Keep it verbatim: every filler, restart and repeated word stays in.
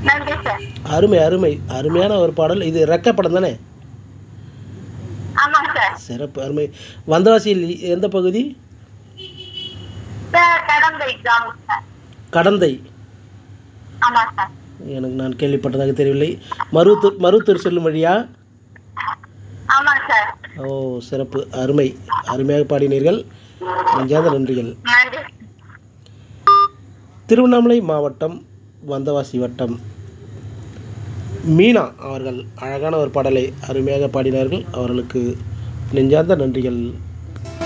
நன்றி சார். அருமை அருமை அருமையான ஒரு பாடல். இது ரெக்க படம் தானே? ஆமாங்க சார். சிறப்பு, அருமை. வந்தவாசியில் எந்த பகுதி? சார் கடந்தை கிராமம் சார். கடந்தை. ஆமாம் சார். எனக்கு நான் கேள்விப்பட்டதாக தெரியவில்லை. மருவத்தூர் மருவத்தூர் செல்லும் வழியா? ஆமாம் சார். ஓ, சிறப்பு, அருமை, அருமையாக பாடினீர்கள். நெஞ்சார்ந்த நன்றிகள். நன்றி. திருவண்ணாமலை மாவட்டம் வந்தவாசி வட்டம் மீனா அவர்கள் அழகான ஒரு பாடலை அருமையாக பாடினார்கள். அவர்களுக்கு நெஞ்சார்ந்த நன்றிகள்.